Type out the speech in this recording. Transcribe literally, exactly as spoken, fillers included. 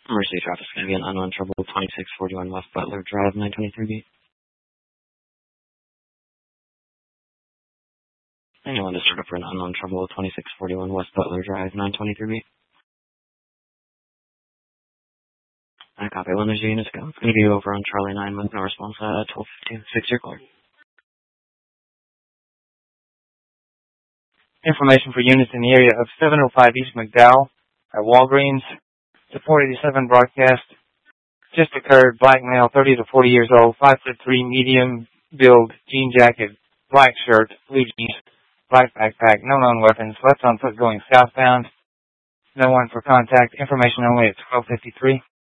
Mercy traffic is going to be an unknown trouble, twenty-six forty-one West Butler Drive, nine twenty-three B. Anyone to start up for an unknown trouble, twenty-six forty-one West Butler Drive, nine twenty-three B. I copy. When there's units go, it's going to be over on Charlie nine with no response at twelve fifteen. Six your clear. Information for units in the area of seven oh five East McDowell at Walgreens. The four eighty-seven broadcast just occurred. Black male, thirty to forty years old, five foot three, medium build, jean jacket, black shirt, blue jeans, black backpack, no known weapons, left on foot going southbound. No one for contact. Information only at twelve fifty-three.